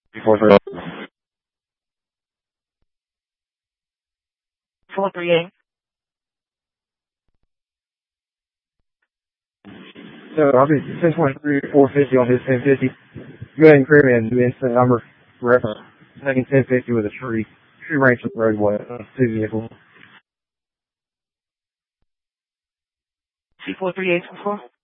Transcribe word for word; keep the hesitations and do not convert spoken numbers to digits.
Four three eight. Four three eight. So I'll be ten twenty-three, four fifty on his ten fifty. Go ahead and create me a new instant number reference. Taking ten fifty with a tree. Tree range of the roadway. Uh, two vehicles. C four three eight four four.